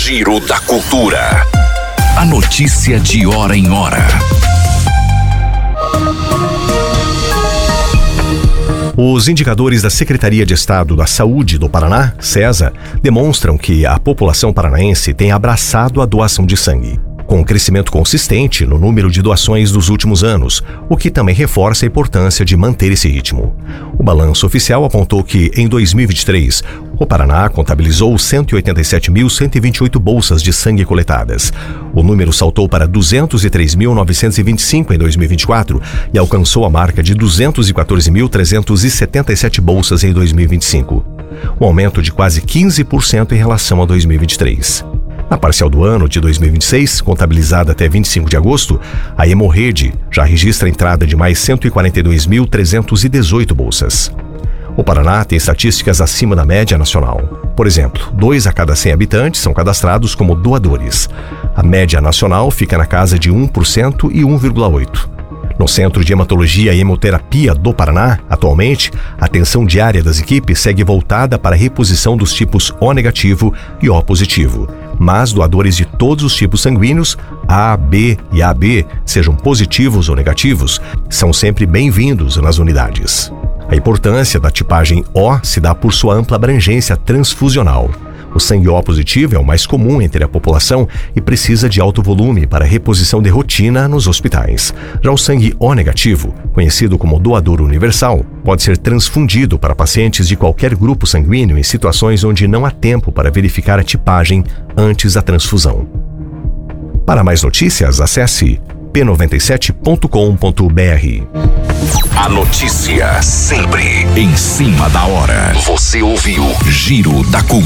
Giro da Cultura. A notícia de hora em hora. Os indicadores da Secretaria de Estado da Saúde do Paraná, SESA, demonstram que a população paranaense tem abraçado a doação de sangue, com um crescimento consistente no número de doações dos últimos anos, o que também reforça a importância de manter esse ritmo. O balanço oficial apontou que, em 2023, o Paraná contabilizou 187.128 bolsas de sangue coletadas. O número saltou para 203.925 em 2024 e alcançou a marca de 214.377 bolsas em 2025, um aumento de quase 15% em relação a 2023. Na parcial do ano de 2026, contabilizada até 25 de agosto, a Hemorrede já registra a entrada de mais 142.318 bolsas. O Paraná tem estatísticas acima da média nacional. Por exemplo, 2 a cada 100 habitantes são cadastrados como doadores. A média nacional fica na casa de 1% e 1,8%. No Centro de Hematologia e Hemoterapia do Paraná, atualmente, a atenção diária das equipes segue voltada para a reposição dos tipos O negativo e O positivo. Mas doadores de todos os tipos sanguíneos, A, B e AB, sejam positivos ou negativos, são sempre bem-vindos nas unidades. A importância da tipagem O se dá por sua ampla abrangência transfusional. O sangue O positivo é o mais comum entre a população e precisa de alto volume para reposição de rotina nos hospitais. Já o sangue O negativo, conhecido como doador universal, pode ser transfundido para pacientes de qualquer grupo sanguíneo em situações onde não há tempo para verificar a tipagem antes da transfusão. Para mais notícias, acesse p97.com.br. A notícia sempre em cima da hora. Você ouviu Giro da Cultura.